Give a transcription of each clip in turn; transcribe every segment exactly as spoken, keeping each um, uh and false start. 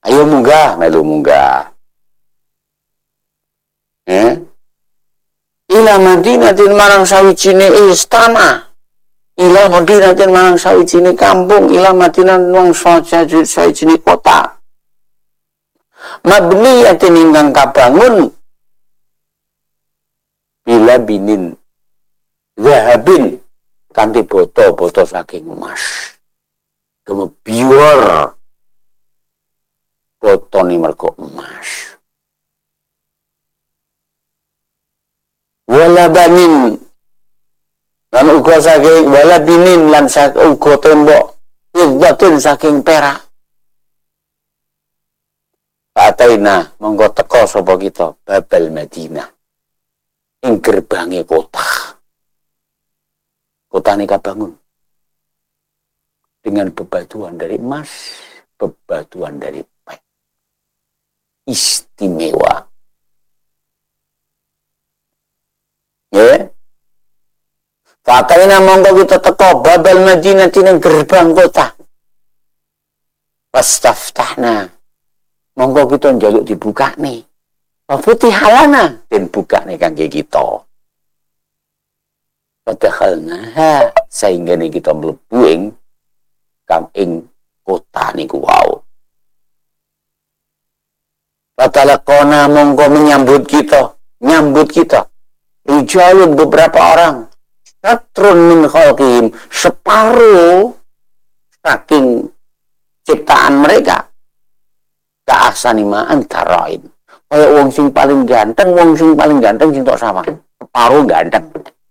Ayo munggah, melu munggah. Eh? Ila Madinatin marang sawijine istana. Ila Madinatin marang sawijine kampung. Ila Madinatin marang sawijine kota. Mabniyatin ingkang kabangun. Bila binin zahabin kanthi boto-boto saking emas. Kemebiur botone mergo emas. Wala banin lan uga saking wala binin lan uga tembok fiddatin saking perak. Fataina monggo teka sapa kita babal Madinah ing gerbange kota. Kotane kabangun dengan bebatuan dari emas, bebatuan dari perak. Istimewa. Ya. Fataina monggo kita teka babal Madinah ing gerbang kota. Pastaftahna monggo kita njaluk dibuka nih. Putih halana dan buka nih kangge kita. Padahal sehingga nih kita mlebu ing kang ing kota niku wau. Patalakona monggo menyambut kita, nyambut kita. Rijalun beberapa orang. Satrun min khalqihim, separuh saking ciptaan mereka. Ka'asani ma antarain. Kayak wong sing paling ganteng, wong sing paling ganteng sing tok sawang. Separuh ganteng.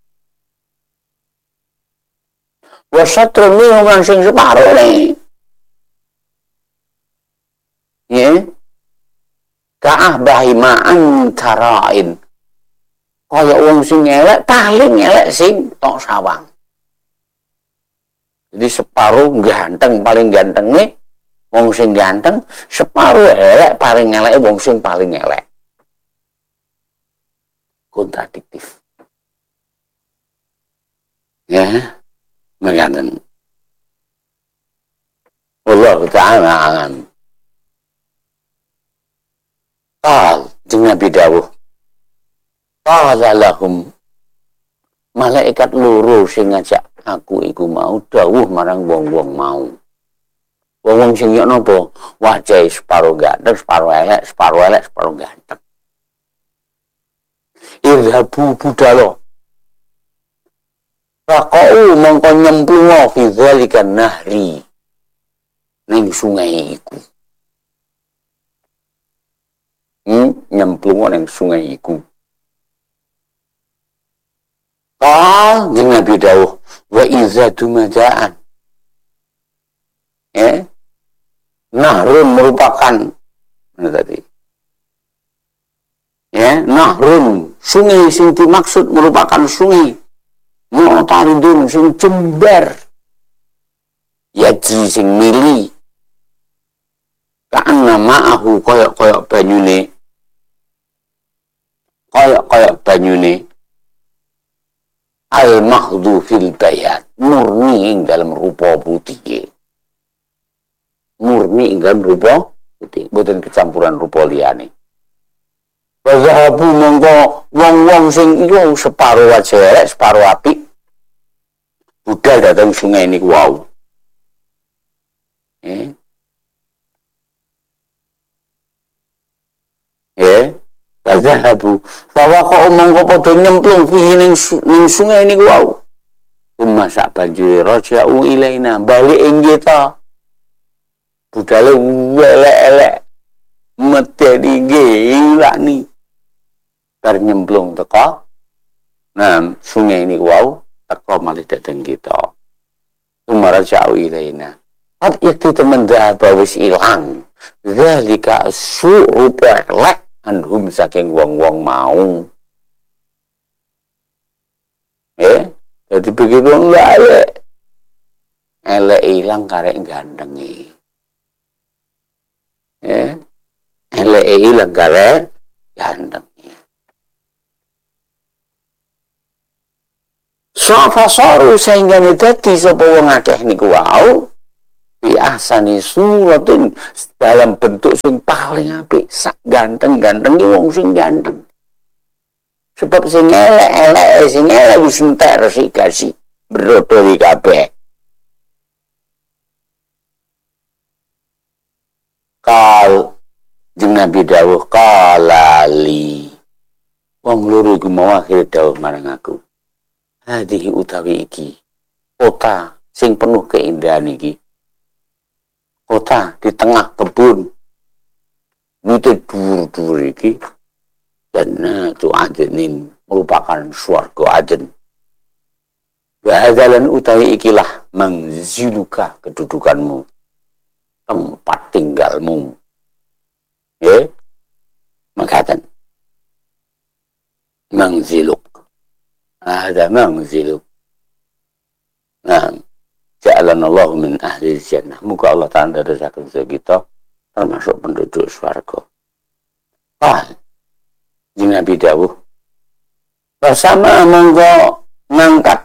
Wasatrun minhum sing separuh nih. Ya. Ka'ah bahima antarain. Kaya wong sing elek, paling elek sing tok sawang. Jadi separuh ganteng, paling ganteng nih, wong sing ganteng, separuh elek, paling elek, wong sing paling elek. Kontradiktif. Ya, mengatakan. Allah Ta'ala alam. Qal, jeung Nabi dawuh. Qala lahum malaikat loro sing ngajak aku iku mau dawuh marang wong-wong mau. Wong-wong sing yo napa? Wajahe separo ganteng, separo elek, separo elek, separo ganteng. Irhabu budalo. Faqau mongko nyemplungo fi dzalika nahri. Ning sungai iku. Hmm, nyemplungo ning sungai iku. Ah, jeung Nabi dawuh wa izatu madaan. Ya. Nahrun merupakan mana tadi? Ya, nahrun, sungai sing dimaksud merupakan sungai mu'taridun sing jembar. Yaji sing mili. Ka'anna ma'ahu koyok-koyok banyune. Koyok-koyok banyune. Al-mahdhu fil bayat, murni ing dalam rupa putih. Murni ing dalam rupa putih, boten kecampuran rupa liyane. Wa zahabu mongko wong-wong sing iku separo wajah elek, separo apik. Budal datang sungai niku wau. Eh. Eh. Zahabu bahwa kok mongko padha nyemplung fihi ning ning sungai niku wau. Umma sak banjure raja'u ilaina bali ing kita. Budale elek-elek meteni ngilani. Bar nyemplung teko nang sungai niku wau teko malih dateng kita. Umma raja'u ilaina. At itu temen dahaba wis ilang. Zalika su'u elek anhum saking wong-wong mau. Eh, jadi begitu enggak elek. Elek ilang karek gandengi. Eh, elek ilang karek gandengi. Safa saru sehingga dadi sapa wong akeh niku wau Fi ahsani suratin, dalam bentuk sing paling apik, sak ganteng-ganteng ki wong sing ganteng. Sebab sing elek-elek sing elek wis entek resik-resik brodol kabeh. Kal jeung Nabi dawuh qalali. Wong loro iku mau akhir dawuh marang aku. Hadhihi utawi iki kota sing penuh keindahan iki. Kota di tengah kebun. Wite dhuwur-dhuwur iki Jannatu Adnin, merupakan swarga Aden. Wa hadzalan utawi ikilah mangziluka, kedudukanmu, tempat tinggalmu. Ya, mengatakan mangziluk. Ada mangziluk. Nah, ja'alanallahu min ahli jannah. Muka Allah Ta'ala rezakan kita termasuk penduduk swarga. Ah, jeung Nabi dawuh, bersama monggo ngangkat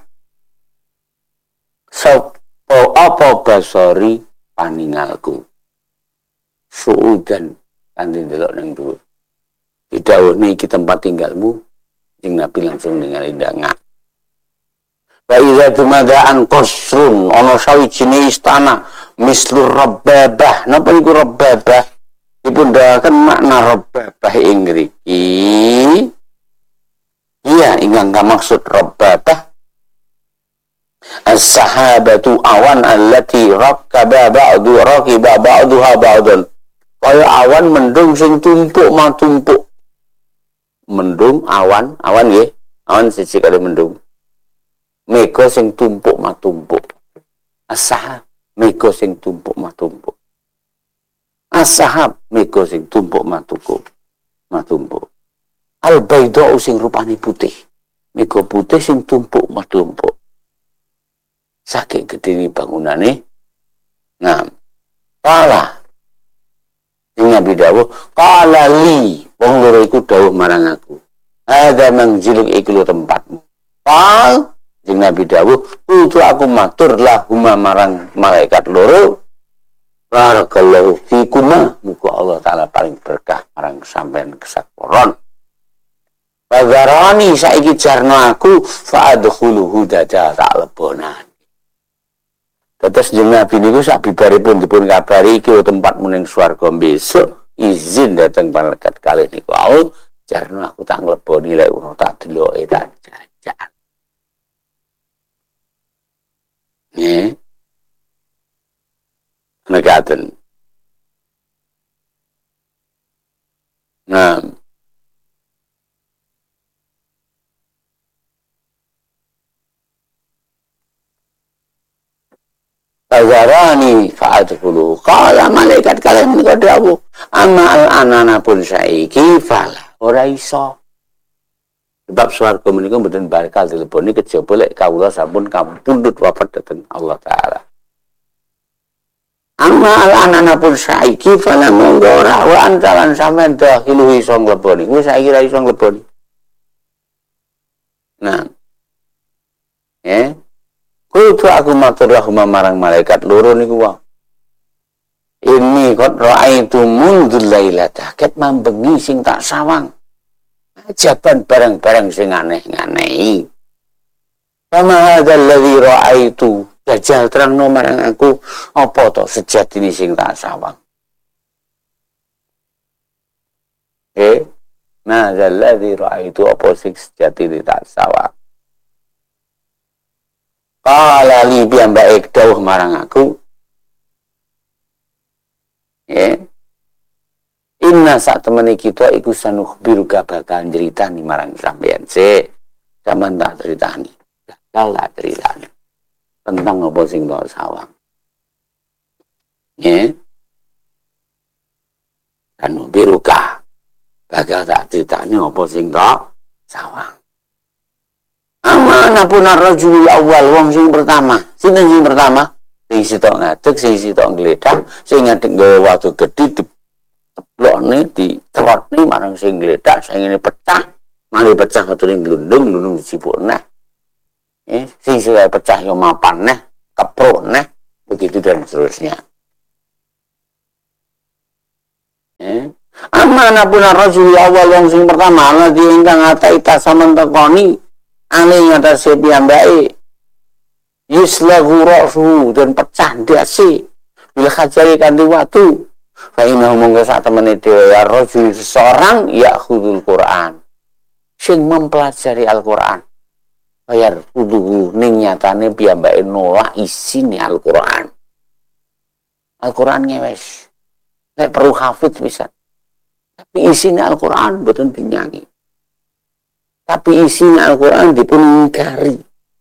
sapa apa basori paningalku. Suudan kanthi delok nang dhuwur. Didhawuh niki tempat tinggalmu, jeung Nabi langsung ningali ndangak. Wa idza tumadaan qasrun, ana sawijine istana mislur rabbabah. Napa iku rabbabah? Dipun dawaken makna rabbabah ing ngriki. Iya, ingkang kamaksud rabbabah as-sahabatu awan allati rakkaba ba'du raqiba ba'duha ba'dan. Kaya awan mendung sing tumpuk matumpuk. Mendung awan, awan nggih. Awan siji kali mendung. Mega sing tumpuk matumpuk. As-sahab, mega sing tumpuk matumpuk. As-sahab, mega sing tumpuk matumpuk. Matumpuk. Al-baidha sing rupane putih. Mega putih sing tumpuk matumpuk. Saking gedene bangunane. Nah, pala Nabi dawuh, qala li, wong loro iku dawuh marang aku. Ada mangziluk iku tempatmu. Qal, jeung Nabi dawuh, kudu aku matur lah huma marang malaikat loro. Barakallahu fikuma, muga Allah Ta'ala paling berkah marang sampean kesakoron. Bagarani saiki jarno aku fa'adkhuluhu dada tak lebonan. Tetes jeung Nabi niku sak bibaripun dipun kabari iki tempatmu ning swarga besok, izin dateng malaikat kalih niku au jarno aku tak ngleboni lek ora tak deloke tak jajan. Nggih. Negaten. Nah, Fazarani fa'adkhulu. Kala malaikat kalian menika dawuh, amal anana pun saiki fala ora iso. Sebab swarga menika mboten bakal dileboni kejaba lek kawula sampun kapundhut wafat dhateng Allah Ta'ala. Amal anana pun saiki fala monggo ora wa antalan sampean dahilu iso ngleboni. Wis saiki ra iso ngleboni. Nah. Eh Kudu aku maturlah marang malaikat loro niku wae. Ini qad ra'aitu mundul lailata, ket mambengi sing tak sawang. Ajaban barang-barang sing aneh-aneh. Kama hadzal ladzi ra'aitu, jajal terangno marang aku apa to sejatine sing tak sawang. Eh, nah hadzal ladzi ra'aitu apa sing sejatine tak sawang. Kala li piyambake dawuh marang aku. Ya. Inna sak temene kita iku sanukhbiru bakal nyeritani marang sampeyan. Sik, sampeyan tak critani. Bakal tak critani. Tentang apa sing tak sawang. Ya. Sanukhbiru bakal tak critani apa sing tak sawang. Amanah pun ar-rajul awal, wong sing pertama. Sinten sing pertama? Sing sitok ngadeg, sing sitok ngledak, sing ngadeg gawe watu gedhe diteplokne, diterotne marang sing ngledak, sing ngene pecah, mari pecah watune glundung, glundung disipukne. Eh, sing sing pecah yo mapan neh, kepruk neh, begitu dan seterusnya. mana pun rajul awal wong sing pertama lagi ingkang ataita saman tekoni ane ngatasi piyambake yuslahu ra'suhu dan pecah ndase bila khajari kanthi watu fa inna monggo sak temene dhewe ya rajul seseorang ya khudul Quran sing mempelajari Al-Quran bayar kudu ning nyatane piyambake nolak isine Al-Quran Al-Quran ngewes nek perlu hafid bisa tapi isinya Al-Quran betul dinyanyi. Tapi isinya Al-Quran dipun ingkari.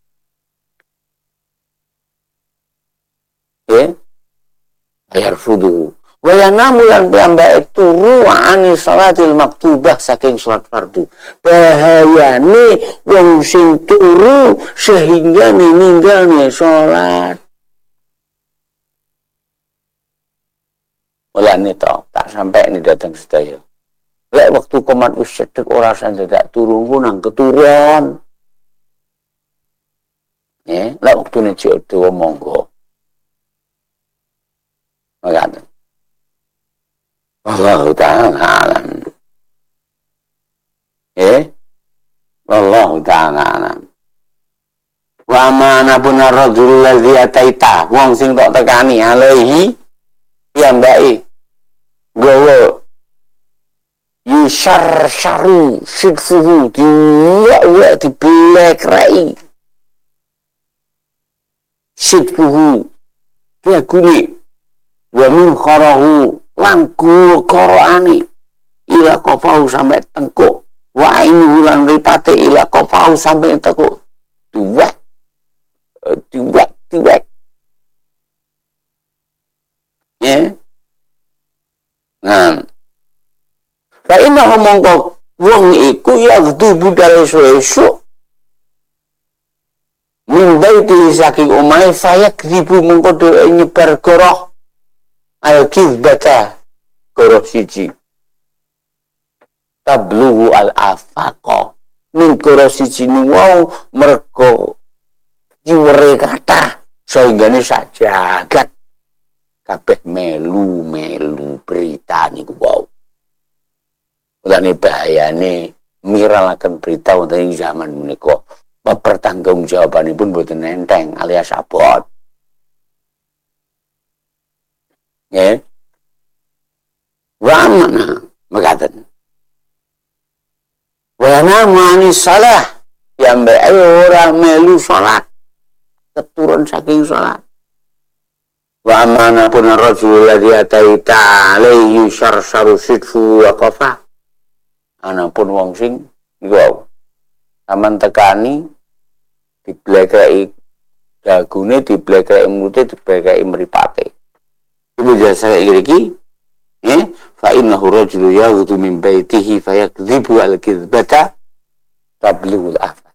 Ya. Ayar fudu. Waya namulan piyambake turu ani salatil maktubah saking salat fardu. Bahayane wong sing turu sehingga ninggalne salat. Mulane to tak sampai ini datang sedaya. Lek waktu komat wis cedhek ora sandadak turu nang keturun. Ya, lek waktune cek dawa monggo. Magaten. Allah Ta'ala alam. Eh? Allah Ta'ala alam. Wa mana pun ar-rajul ladzi ataita, wong sing tok tekani alaihi piyambake gawa yusyar syaru sidfuhu diwa dibelekrai sidfuhu kaguni wa min kharahu langku qaraani ila qafahu sampai tengkuk wa ainu lan ripate ila qafahu sampai tengkuk dua dua dua ya nah fa inna mongko wong iku ya kudu budal esuk min baiti saking omahe saya ribu mongko dhewe nyebar goroh al kizbata goroh siji tabluhu al afaqa min goroh siji ni wau mergo jiwere kata sainggane sak jagat kabeh melu-melu berita niku wau. Mulane bahayane miralaken berita wonten ing zaman menika. Pertanggungjawabanipun boten enteng alias abot. Nggih. Wa mana mekaten. Wa namani salah piyambake ora melu salat. Keturun saking salat. Wa mana pun rajul ladzi ataita alaihi syarsaru sidfu wa qafa anapun wong sing niku aman tekani diblekai dagune diblekai mulute diblekai mripate iku jasa iki eh fa innahu rajul yaghdu min baitihi fayakdzibu al-kizbata tablighul afat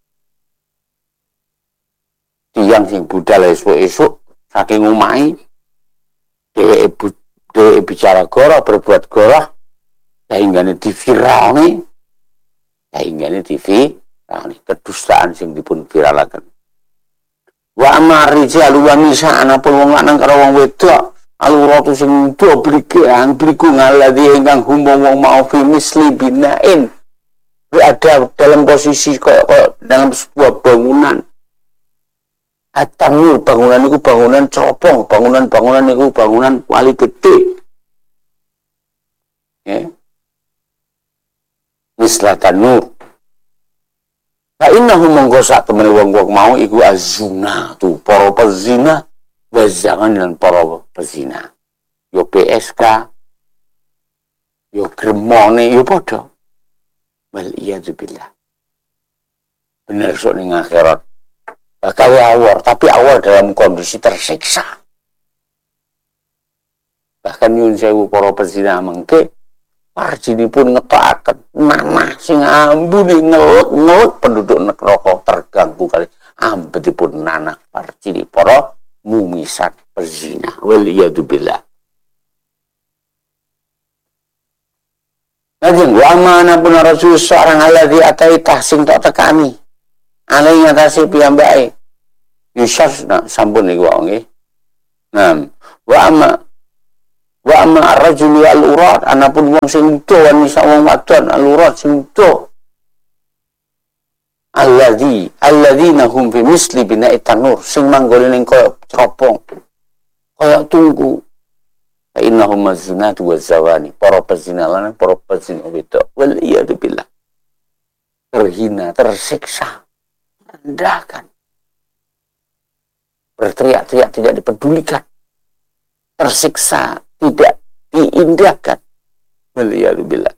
tiyang sing budal esuk-esuk saking omahe dhewe dhewe bicara goroh berbuat goroh sehingga di viral nih sehingga di viral nih kedustaan sing dipun viralaken wa amarijal wa nisa anapun wong lanang karo wong wedok aluratu sing doblikan bliku ngaladhi ingkang humong wong mau fi misli binain berada dalam posisi kok dalam sebuah bangunan Atamur bangunan itu bangunan copong, bangunan-bangunan itu bangunan wali gede. Ya. Mislatan nur. Nah innahu monggo sak temene wong-wong mau iku azuna tu para pezina wazangan dan para pezina. Yo P S K yo gremone yo padha. Wal iyadzubillah. Bener sok ning akhirat. Bakal awor, tapi awor dalam kondisi tersiksa. Bahkan nyun sewu para pezina mengke parjinipun ngetokaken nanah sing ambune ngelut-ngelut penduduk neraka terganggu kali ambetipun nanah parjini para mumisat pezina. Wal iyadzubillah. Lajeng wa mana pun rasul seorang alladzi ataitah sing tak tekani. Alai ngatasi piyambake yusyas nah, sampun niku wae nggih. Nah, wa amma Wa amma ar-rajulu al-urat, anapun wong sing do wanisa wong wadon al-urat sing do. Alladzi alladzina hum fi misli bina'i tanur, sing manggone ning koyo teropong. Koyo tungku. Fa innahum mazinatu wazawani, para pezina lanang, para pezina wedok. Wal iyadu billah. Terhina, tersiksa, merendahkan. Berteriak-teriak tidak dipedulikan. Tersiksa, tidak diindahkan. Waliyadzubillah.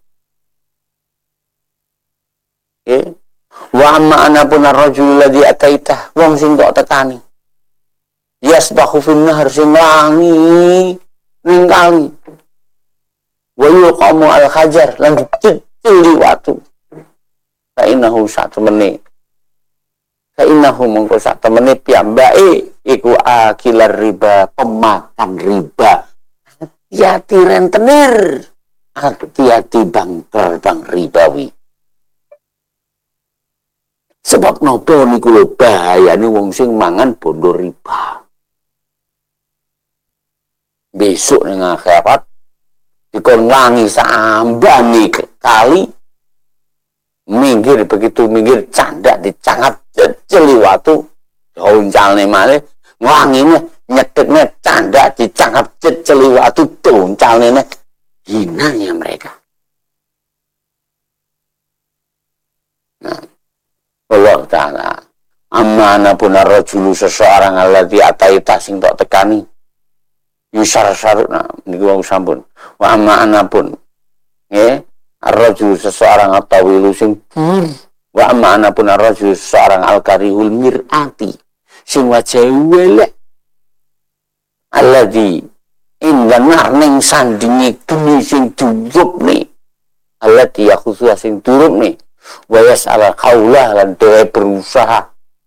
Eh, wa amma anapun ar-rajul ladzi ataitah, wong sing kok tekani. Yasbahu fin nahar, sing langi ning kali. Wa yuqamu al-hajar, lan dicecili watu. Fa innahu satemene. Fa innahu mongko satemene piyambake iku akilar riba, pemakan riba. Hati-hati rentenir, hati-hati bangker bang ribawi. Sebab nopo niku lho bahayane wong sing mangan bondo riba. Besok ning akhirat dikon wangi sambani kali, minggir begitu minggir candak dicangap jeli watu, honcalne malih wangine nyetekne candak dicangap jeli watu honcalne hinanya mereka. Nah, Allah Ta'ala amanah pun ar-rajulu seseorang alladzi ataita sing tok tekani yusar-saruk, nah niku wau sampun. Wa amanah pun nggih ar-rajulu seseorang atawilu sing wa amanah pun ar-rajulu seseorang al-karihul mir'ati sing wajahe welek alladzi inda ning sandinge geni sing durupne alladzi yakhusu sing durupne wa yas'al qaulah lan dhewe berusaha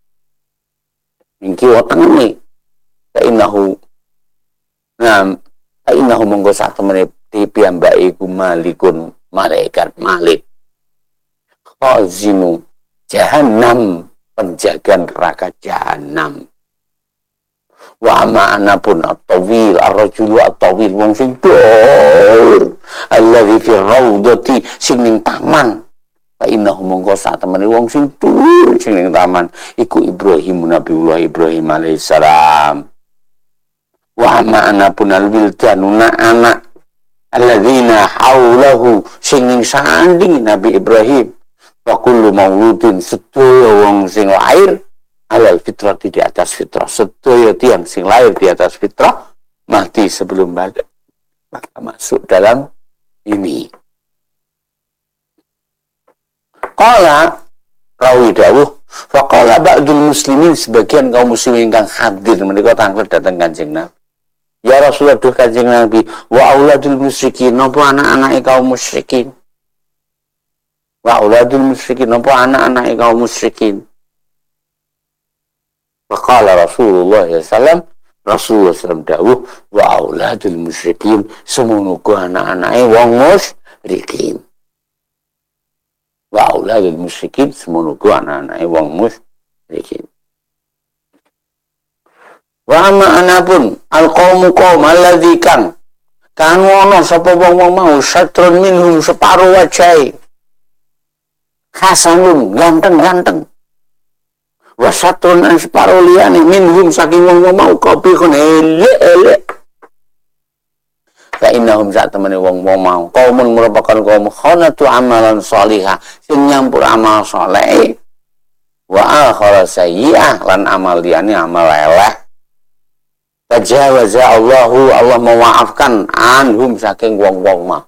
niki wetenge fa innahu nam fa innahu monggo sak temene piyambake iku malikun malaikat malik khazinu jahannam, penjaga neraka jahanam. Wa ma'ana pun at-tawil ar-rajulu at-tawil wong sing dur alladzi fi raudati sing ning taman. Fa innahu mongko sak temene wong sing dur sing ning taman iku Ibrahim, Nabiullah Ibrahim alaihi salam. Wa ma'ana pun al-wildanu anak alladzina haulahu sing ning sanding Nabi Ibrahim. Wa kullu mauludin sedaya wong sing lahir alal fitrah, di atas fitrah, sedaya tiang sing lahir di atas fitrah mati sebelum balik maka masuk dalam ini. Qala rawi dawuh fa qala ba'dul muslimin, sebagian kaum muslimin kang hadir menika tanglet dateng Kanjeng Nabi. Ya Rasulullah, duh Kanjeng Nabi, wa auladul musyrikin, napa anak-anake kaum musyrikin? Wa auladul musyrikin, napa anak-anake kaum musyrikin? Faqala Rasulullah sallallahu alaihi wasallam, Rasulullah sallallahu alaihi wasallam dawuh, wa auladul musyrikin, semono anak-anake wong musyrikin. Wa auladul musyrikin, semono anak-anake wong musyrikin. Wa amma anapun al-qaumu qaum alladzi kan kan ono sapa wong-wong mau satrun minhum separo wajahe hasanun ganteng-ganteng wa satrun an separo liyane minhum saking wong-wong mau kabehun elek-elek. Fa innahum saat temene wong-wong mau kaumun merupakan kaum khanatu amalan shalihah sing nyampur amal saleh wa akhara sayyi'ah lan amal liyane amal elek. Tajawaza Allahu, Allah memaafkan anhum saking wong-wong mau.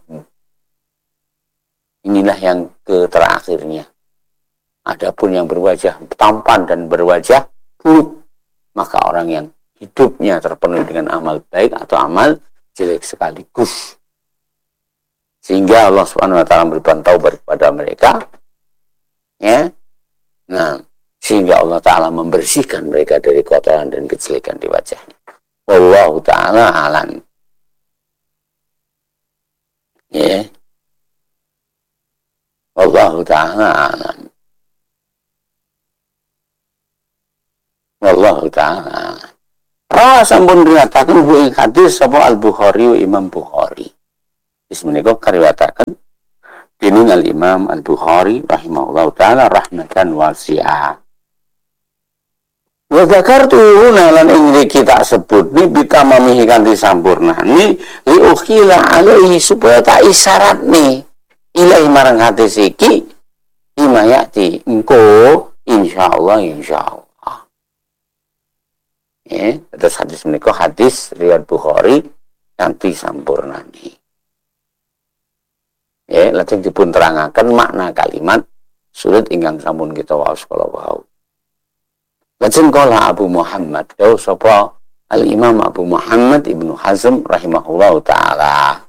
Inilah yang ke terakhirnya. Adapun yang berwajah tampan dan berwajah buruk, maka orang yang hidupnya terpenuhi dengan amal baik atau amal jelek sekaligus. Sehingga Allah Subhanahu wa taala memberikan taubat kepada mereka. Ya. Nah, sehingga Allah taala membersihkan mereka dari kotoran dan kejelekan di wajahnya. Wallahu ta'ala alam. Ya. Wallahu ta'ala alam. Wallahu ta'ala alam. Rawa sampun riwayataken bu ing hadis sapa Al-Bukhari Imam Bukhari. Wis menika kariwayataken dening Al-Imam Al-Bukhari rahimahullahu taala rahmatan wasi'ah. Wa dzakartu huna lan ing kita sebut ni bitamamihi kanthi sampurnane li ukhila alaihi supaya tak isyarat nih ilahi marang hadis iki imayati engko insyaallah insyaallah. Ya, terus hadis menika hadis riwayat Bukhari kanthi sampurnane. Ya, lajeng dipun terangaken makna kalimat surat ingkang sampun kita waos kala wau. Lajeng kala Abu Muhammad dawuh sapa Al-Imam Abu Muhammad Ibnu Hazm rahimahullahu taala.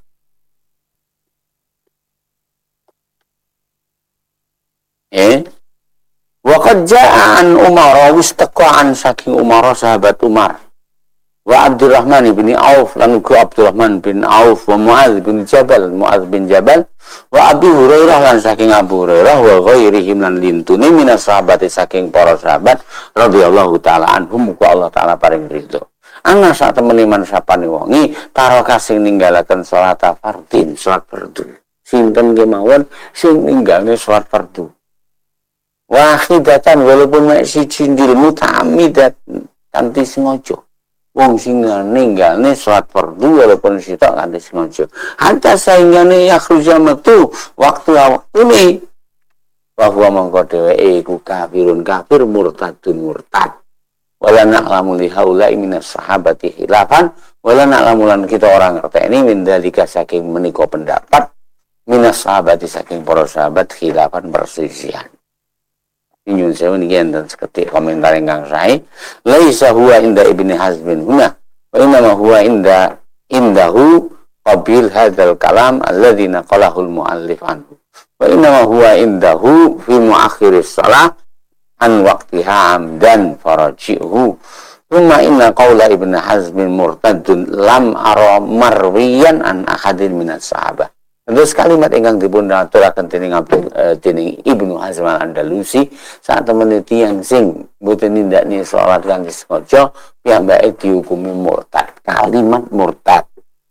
Eh Waqad jaa an Umar wistaqa'an saking Umar sahabat Umar wa Abdurrahman bin Auf lan uga Abdurrahman bin Auf wa Muadz bin Jabal Muadz bin Jabal wa Abi Hurairah lan saking Abu Hurairah wa ghairihim lan lintune minas sahabati saking para sahabat radhiyallahu taala anhum ku Allah taala paring ridho. Ana sak temene man sapane wongi taro kasing ninggalaken salat fardhin salat fardu. Sinten kemawon sing ninggalne salat fardu. Wahidatan walaupun mek siji ndilmu ta'amidat kanthi sengaja. Wong sing ninggalne salat fardu walaupun sitok kanthi sengaja. Hatta saingane yakhruja metu waktu waktune bahwa mongko dheweke iku kafirun kafir murtadun murtad. Wala na'lamu li haula'i minas sahabati khilafan wala na'lamu lan kita orang ngerteni min dalika saking menika pendapat minas sahabati saking para sahabat khilafan perselisihan. Inyun sewu niki enten seketik komentar ingkang sae laisa huwa inda Ibnu Hazmin huna wa inna huwa inda indahu qabil hadzal kalam alladzi naqalahu al-muallif anhu wa inna huwa indahu fi muakhiris shalah an waqtiha amdan faraji'hu thumma inna qaula Ibnu Hazmin murtadun lam ara marwiyan an ahadin minas sahabah. Terus kalimat ingkang dipun aturaken dening Abdul uh, dening Ibnu Hazm Al-Andalusi saat temen tiyang sing mboten nindakne salat kanthi sengaja piyambake dihukumi murtad. Kalimat murtad.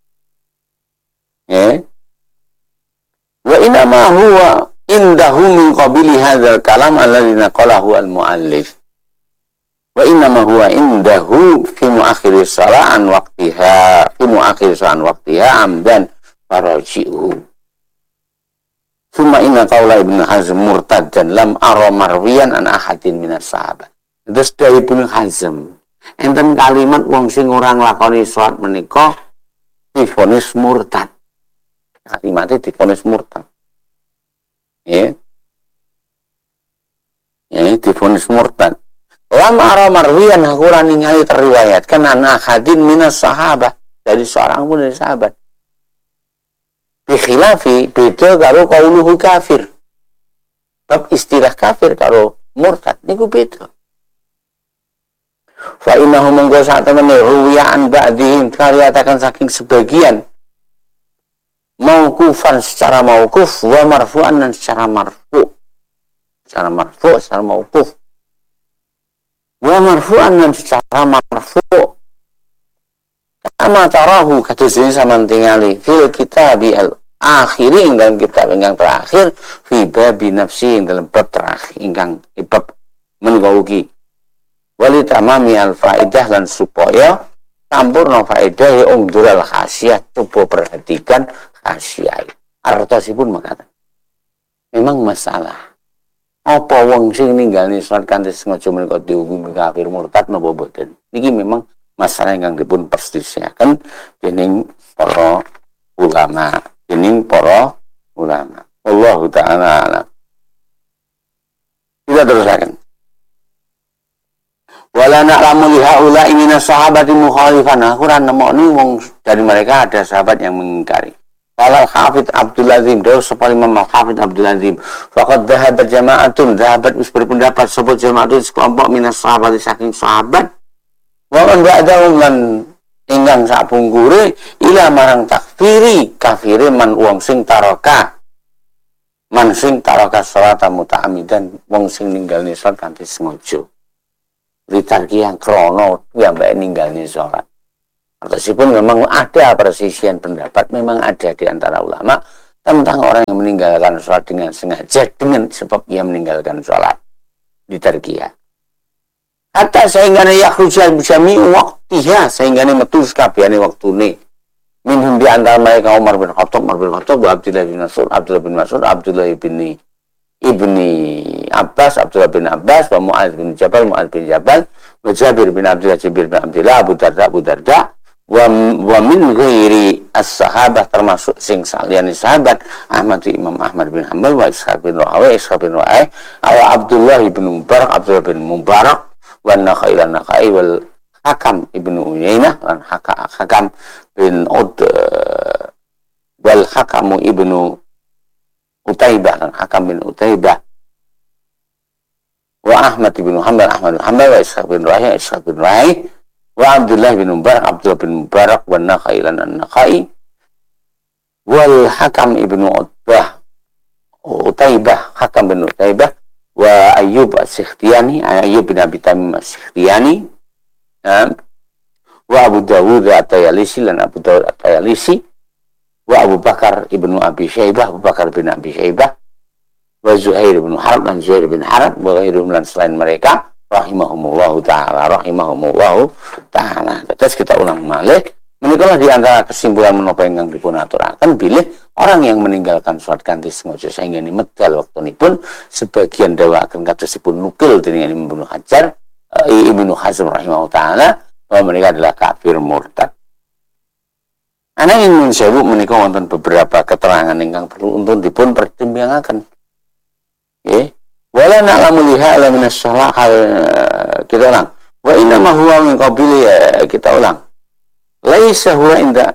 Ya. Wa inna ma huwa indahu min qabili hadzal kalam alladzi naqalahu al-muallif. Wa inna ma huwa indahu fi muakhir shalah an waqtiha fi muakhir shalah waqtiha amdan faraji'u. Summa inna qaula Ibnu Hazm murtad dan lam ara marwiyan an ahadin minas sahabat. Terus dari Ibnu Hazm enten kalimat wong sing ora nglakoni salat menika divonis murtad. Kalimatnya divonis murtad. Ya. Ya, divonis murtad. Lam ara marwiyan aku ora ningali teriwayatkan an ahadin minas sahabat dari seorang pun dari sahabat. Bikhilafi beda karo qauluhu kafir. Bab istilah kafir karo murtad niku beda. Fa innahu monggo sak temene ruwiyaan ba'dihim kariatakan saking sebagian mauqufan secara mauquf wa marfu'an dan secara marfu'. Secara marfu' secara mauquf. Wa marfu'an dan secara marfu'. Kama tarahu kados sampeyan tingali fil kitabi al akhiri ing dalam kitab ingkang terakhir fi babi nafsi ing dalam bab terakhir ingkang bab menika ugi wali tamami al faidah lan supaya sampurna faedah ungdur al khasiyah coba perhatikan khasiyah artosipun makaten memang masalah apa wong sing ninggalne salat kanthi sengaja menika dihukumi kafir murtad napa boten niki memang masalah ingkang dipun perselisihaken dening para ulama dening para ulama. Wallahu ta'ala alam. Kita teruskan. Wala na'lamu li haula'i minas sahabati mukhalifan. Aku ora nemoni wong dari mereka ada sahabat yang mengingkari. Qala Hafidz Abdul Azim, dawuh sapa Imam Hafidz Abdul Azim, faqad dhahabat jama'atun, dhahabat wis berpendapat sapa jama'atun sekelompok minas sahabati saking sahabat. Wa man ba'dahum lan ingkang sapungkure ila marang takfiri kafire man wong sing taraka man sing taraka salata muta'ammidan wong sing ninggalne salat kanthi sengaja litarkiyah krono yang baik ninggalin sholat. Meskipun memang ada persisian pendapat, memang ada di antara ulama tentang orang yang meninggalkan sholat dengan sengaja dengan sebab ia meninggalkan sholat litarkiyah. Hatta sehingga yakhrujal jami'u waqtiha, sehingga metu sakabehane waktune. Minhum di antara mereka Umar bin Khattab, Umar bin Khattab, Abdullah bin Mas'ud, Abdullah bin Mas'ud, Abdullah bin Ibni Abbas, Abdullah bin Abbas, wa Mu'adz bin Jabal, Mu'adz bin Jabal, wa Jabir bin Abdullah, Jabir bin Abdullah, Abu Darda, Abu Darda, wa, wa min ghairi as-sahabah, termasuk sing saliyane sahabat, Ahmad Imam Ahmad bin Hanbal, wa Ishaq bin Rahawai, Ishaq bin Rahawai, wa Abdullah bin Mubarak, Abdullah bin Mubarak, wa Nakhai lan Nakhai, wal Hakam ibnu Uyainah, lan Hakam bin Ud, wal Hakamu ibnu Utaibah, dan Hakam bin Utaibah, wa Ahmad bin Hanbal, Ahmad bin Hanbal, wa Ishaq bin Rahawai, Ishaq bin Rahawai, wa Abdullah bin Mubarak, Abdullah bin Mubarak, wa Nakhai lan Nakhai, wal Hakam ibnu Utbah, Utaibah, Hakam bin Utaibah, wa Ayyub as-Sikhtiyani, Ayyub bin Abi Tamim as-Sikhtiyani, wa Abu Dawud at-Tayalisi, lan Abu Dawud at-Tayalisi, wa Abu Bakar ibnu Abi Syaibah, Abu Bakar bin Abi Syaibah, wa Zuhair bin Harb, dan Zuhair bin Harb, wa ghairuhum, lan selain mereka, rahimahumullahu ta'ala, rahimahumullahu ta'ala. Terus kita ulang malih, menikalah di antara kesimpulan menapa ingkang dipun aturaken bilih orang yang meninggalkan sholat kanthi sengaja sehingga medal waktunipun, sebagian dawuhaken katosipun nukil dening Ibnu Hajar, Ibnu Hazm rahimahullahu ta'ala, bahwa mereka adalah kafir murtad. Ana ingin sewu menika wonten beberapa keterangan ingkang perlu untuk dipun pertimbangaken. Nggih. Wala na'lamu liha ala minas shalah, kita ulang. Wa inna ma huwa min qabili, kita ulang. Laisa huwa inda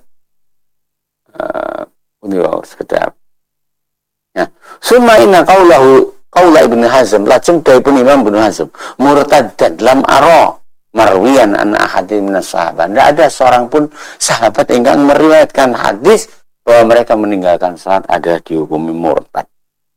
uh, ini oh, sekedar. Ya. Summa inna qaulahu qaula Ibnu Hazm, lajeng dawuhipun Imam Ibnu Hazm, murtaddan lam ara marwiyan an ahadin minas sahabat. Tidak ada seorang pun sahabat ingkang meriwayatkan hadis bahwa mereka meninggalkan salat adalah dihukumi murtad.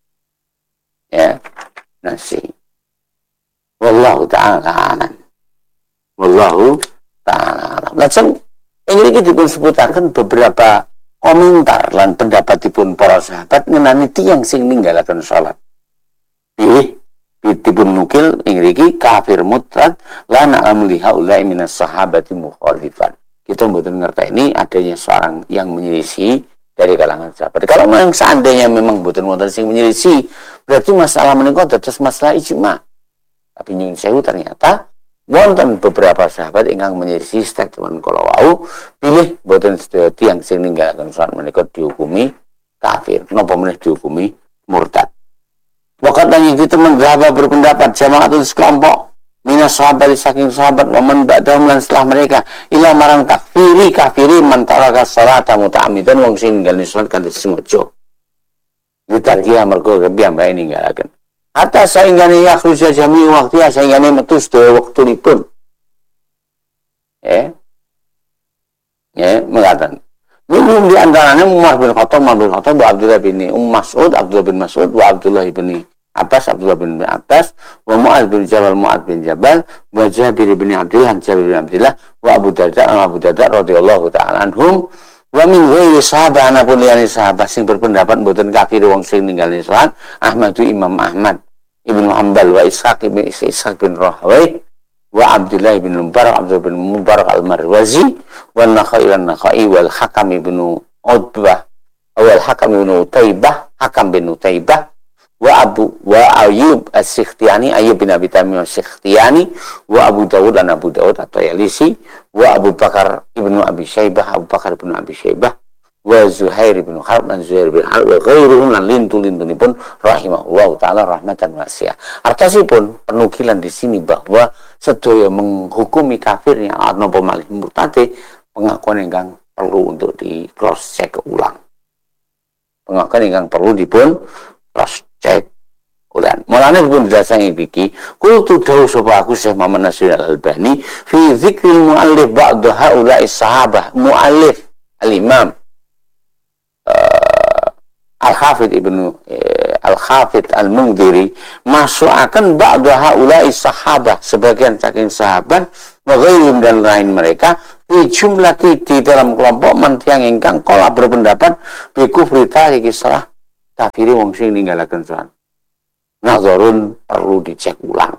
Ya. Nasi. Wallahu ta'ala alam. Wallahu ta'ala alam. Lajeng ini dipun sebutaken beberapa komentar lan pendapatipun para sahabat ngenani tiyang sing ninggalaken salat. Pilih dipun nukil ingriki kafir murtad la na'lamu li haula'i minas sahabati mukhalifan. Kita mboten ngerteni adanya seorang yang menyelisih dari kalangan sahabat. Kalau memang seandainya memang mboten wonten sing menyelisih, berarti masalah menika dados masalah ijma'. Tapi nyuwun sewu ternyata wonten beberapa sahabat ingkang menyelisih statement kala wau, pilih mboten sedaya tiyang sing ninggalaken salat menika dihukumi kafir, napa meneh dihukumi murtad. Wakatnya kita menggawa berpendapat jamaatun sekelompok minas sahabat saking sahabat waman ba'dahum lan setelah mereka ila marang takfiri kafiri mantaraka salata muta'amidan wong sing ninggalin salat kanthi sengaja. Ditarkiya mergo piyambake ninggalaken. Hatta sainggane yakhruja jami waqtiha, sainggane metu sedaya wektunipun. Ya. Ya, mengatakan. Minum di antaranya Umar bin Khattab, Umar bin Khattab, wa Abdullah bin Mas'ud, Abdullah bin Mas'ud, wa Abdullah bin Abbas, Abdullah bin Abbas, wa Mu'adz bin Jabal, Mu'adz bin Jabal, wa Jabir bin Abdullah, Jabir bin Abdullah, wa Abu Darda, Abu Darda radhiyallahu ta'ala anhum, wa min ghairi sahabat, anapun liyane sahabat sing berpendapat mboten kafir wong sing ninggalin salat, Ahmadu Imam Ahmad Ibnu Hanbal, wa Ishaq bin Ishaq bin Rahawai, wa Abdullah bin Mubarak, Abdullah bin Mubarak al-Marwazi, wa Nakhai lan Nakhai, wal Hakam ibnu Utbah, wal Hakam ibnu Utaibah, Hakam bin Utaibah, wa Abu wa Ayyub as-Sikhtiyani, Ayyub bin Abi Tamim as-Sikhtiyani, wa Abu Dawud dan Abu Dawud at-Tayalisi, wa Abu Bakar ibnu Abi Syaibah, Abu Bakar ibnu Abi Syaibah, wa Zuhair bin Harb dan Zuhair bin Harb, wa ghairuhum lan lintu-lintunipun rahimahullahu ta'ala rahmatan wasi'ah. Artosipun penukilan di sini bahwa sedaya menghukumi kafirnya napa malih murtade pengakuan ingkang perlu untuk di cross check ulang. Pengakuan ingkang perlu dipun cross check ulang. Mulane dipun dasani iki, kultu dawu sapa aku Syekh Muhammad Nasir Al-Albani fi dzikril muallif ba'd haula'i sahabah, muallif al-Imam uh, Al-Hafidz Ibnu uh, Al-Hafidh Al-Mundhiri masukkan ba'da haula'i sahabah, sebagian saking sahabat wa ghairihim dan lain mereka di jumlah di dalam kelompok man tiyang ingkang kala berpendapat bi kufri tariki salah, kafiri wong sing ninggalaken salat. Nazarun perlu dicek ulang.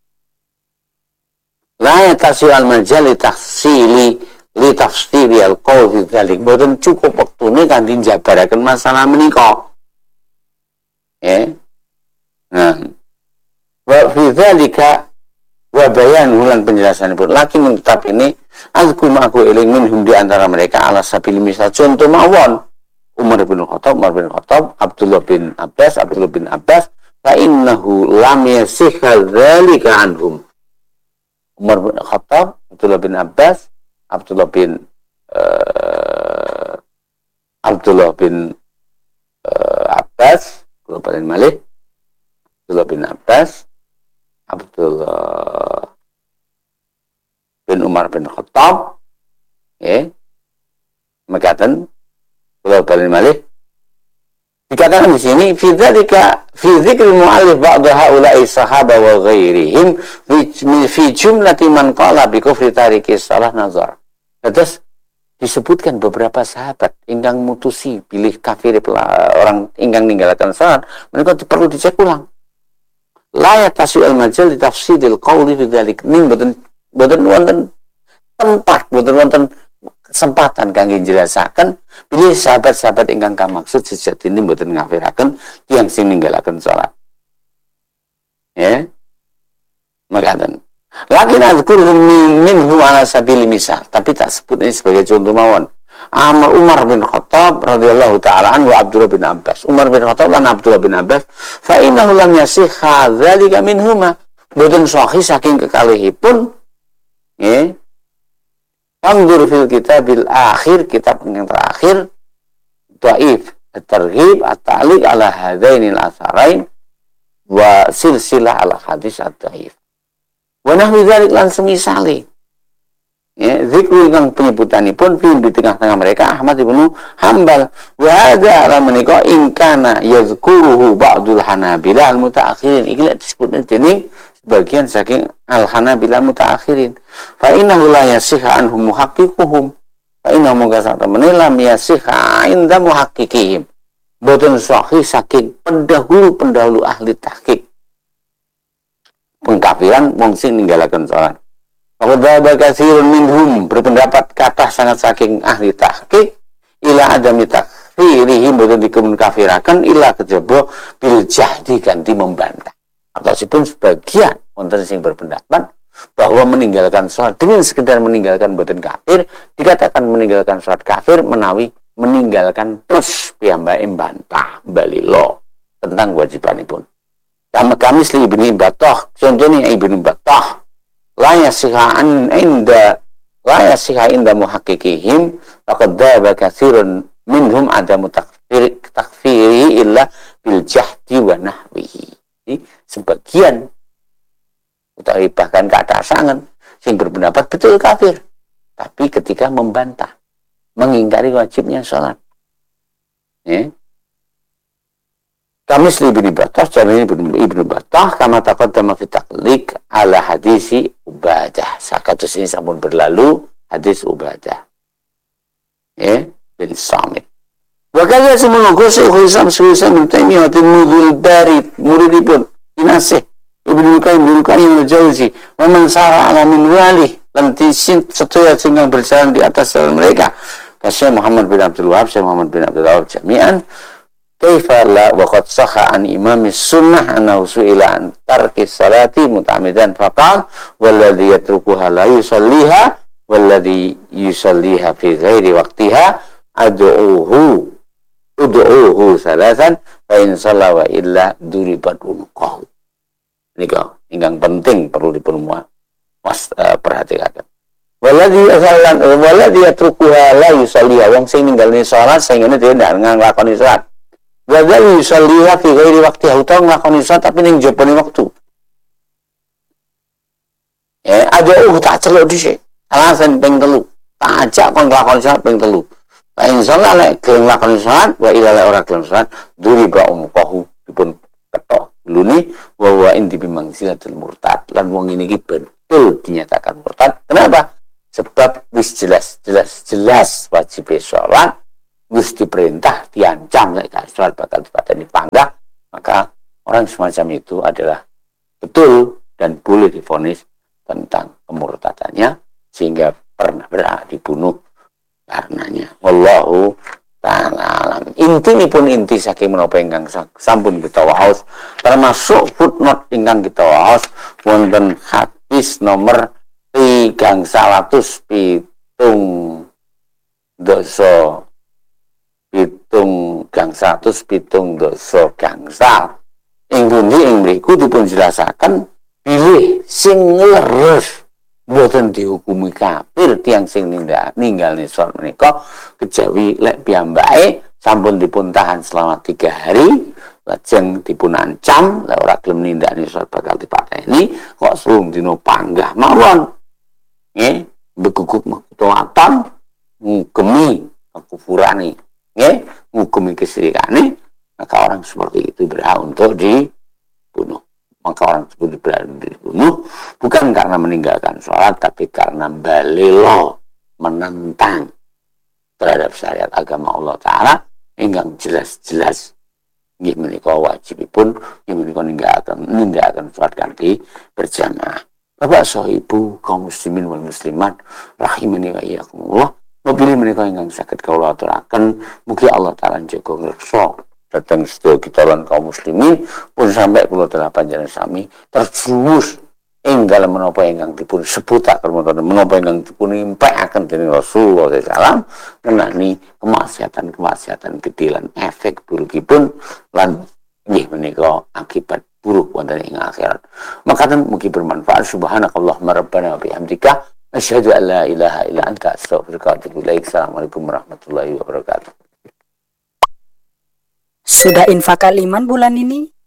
La yatasi al-majal li tafsili li tafsiri al-qaul fi dzalik. Boten cukup wektune kangge njabaraken masalah menika. Ya. Nah. Wa fi dzalika wa bayan ulang penjelasanipun. Lakin tetap ini azkum aku eling minhum di antara mereka ala sabil misal contoh mawon Umar bin Khattab, Umar bin Khattab, Abdullah bin Abbas, Abdullah bin Abbas, fa innahu lam yasihha dzalika anhum. Umar bin Khattab, Abdullah bin Abbas, Abdullah bin uh, Abdullah bin uh, Abbas, Abdullah bin Malik, Abdullah bin Abbas, Abdullah bin Umar bin Khattab, ya, mengatakan Abdullah bin Malik. Dikatakan di sini fi dzalika fi dzikril mu'allif ba'd haula'i sahabah wa ghairihim fi jumlati man qala bi kufri tariki salah nazar. Terus disebutkan beberapa sahabat ingkang mutusi pilih kafir orang ingkang ninggalkan salat, mereka perlu dicek ulang. La yatasu al-majal li tafsidil qawli fi dzalik. Ning boten boten wonten tempat, boten wonten kesempatan kangge njelasaken pilih sahabat-sahabat ingkang kamaksud sejatine mboten ngafiraken tiyang sing ninggalaken salat. Ya. Makaten. Lakin azkur minhu ala sabili misal, tapi tak sebut ini sebagai contoh mawon. Amr Umar bin Khattab radhiyallahu taala anhu wa Abdullah bin Abbas. Umar bin Khattab lan Abdullah bin Abbas, fa innahu lam yasihha dzalika minhuma. Boten sahih saking kekalihipun. Ya. Anzur fil kitabil akhir, kitab yang terakhir, dhaif at-targhib at-ta'liq ala hadainil atharain wa silsilah ala hadis at-dhaif. Wa nahwi dzalik lan semisale. Ya, zikru kang penyebutanipun fi di tengah-tengah mereka Ahmad ibnu Hambal. Wa hadza ala menika in kana yazkuruhu ba'dul Hanabilah al-mutaakhirin. Iki lek disebutne dening sebagian saking al-Hanabilah mutaakhirin. Fa innahu la yasihha anhum muhaqqiquhum. Fa innahu mungkasa temene lam yasihha inda muhaqqiqihim. Boten sahih saking pendahulu-pendahulu ahli tahqiq. Pengkafiran wong sing ninggalaken salat. Faqad katsirun minhum berpendapat kathah sangat saking ahli tahqiq ila adami takfirihim boten dikemun kafiraken ila kejaba bil jahdi ganti membantah. Atau sipun sebagian wonten sing berpendapat bahwa meninggalkan sholat dengan sekedar meninggalkan boten kafir dikatakan meninggalkan sholat kafir menawi meninggalkan terus piyambake mbantah balilo tentang kewajibanipun. Kama kami sli ibni Battah, contohnya ibni Battah la yasiha an inda la yasiha inda muhaqqiqihim faqad dhaba katsirun minhum adamu takfir takfiri illa bil jahdi wa nahwihi. Sebagian utawi bahkan kata sangen sing berpendapat betul kafir, tapi ketika membantah mengingkari wajibnya sholat, ya. Kami ibnu Battah, jadi ibnu Battah kama taqaddama fi taqliq ala hadisi Ubadah. Sakatus ini sampun berlalu hadis Ubadah, ya, bin Samit. Wakala semono Syaikhul Islam Ibnu Taimiyah Al-Mudhil Bari muridipun Inasih Ibnu Qayyim Ibnu Qayyim Al-Jauzi wa man sara ala min wali lan tisin sedaya sing berjalan di atas jalan mereka Syekh Muhammad bin Abdul Wahab Syekh Muhammad bin Abdul Wahab jami'an kaifa la wa qad sahha an imam sunnah annahu su'ila an tarki salati muta'ammidan faqal walladhi yatrukuha la yusalliha walladhi yusalliha fi ghairi waqtiha ad'uhu ud'uhu salasan fa in shalla wa illa duribat unqahu. Nika ingkang penting perlu dipun mas uh, perhatikan. Waladhi asalan waladhi yatrukuha la yusalliha wong sing ninggalne salat sehingga dia ndak nglakoni salat. Waladhi yusalliha fi ghairi waqtiha utawa nglakoni salat tapi ning jebone wektu. Ya, ada uh tak celuk dhisik. Alasan ping telu. Tak ajak kon nglakoni salat ping telu. Fa in shalla lek gelem nglakoni salat wa ila ora gelem salat duriba unqahu dipun gulune wa wa inti bimangsilatul murtad lan wong ini betul dinyatakan murtad. Kenapa? Sebab wis jelas-jelas jelas wajib sholat, wis diperintah, diancam kayak sholat bakal dipateni panggah, maka orang semacam itu adalah betul dan boleh divonis tentang kemurtadannya sehingga pernah berhak dibunuh karenanya. Wallahu ta'ala alam. Inti ini pun inti saking menapa ingkang sampun kita waos, termasuk footnote ingkang kita waos wonten hadis nomor tigang salatus pitung doso pitung gang satus pitung doso gangsal ing pundi ing mriku dipun jelasaken bilih sing leres boten dihukumi kafir tiyang sing nindak ninggalne salat menika kejawi lek piyambake sampun dipun tahan selama tiga hari lajeng dipun ancam lek ora gelem nindakne salat bakal dipateni kok selung dina panggah mawon nggih beguguk ketaatan ngugemi kekufurane nggih ngugemi kesyrikane maka orang seperti itu berhak untuk dibunuh. Maka orang tersebut berani dibunuh bukan karena meninggalkan sholat, tapi karena balilo menentang terhadap syariat agama Allah Ta'ala ingkang jelas-jelas nggih menika wajibipun nggih menika ninggalkan ninggalkan sholat kanthi berjamaah. Bapak Sohibu kaum muslimin wal muslimat rahimani wa iyyakumullah, mapilih menika ingkang saged kawula aturaken mugi Allah Ta'ala njaga ngreksa datang sedaya kita lan kaum muslimin pun sampai kula telah panjenengan sami terjerumus ing dalem menapa ingkang dipun sebutaken menapa ingkang dipun impekaken dening Rasulullah sallallahu alaihi wasallam ngenani kemaksiatan-kemaksiatan gedhe lan efek burukipun lan nggih menika akibat buruk wonten ing akhirat. Makaten mugi bermanfaat. Subhanakallahumma rabbana wa bihamdika asyhadu an la ilaha illa anta astaghfiruka wa atubu ilaik. Assalamualaikum warahmatullahi wabarakatuh. Sudah infak kaliman bulan ini?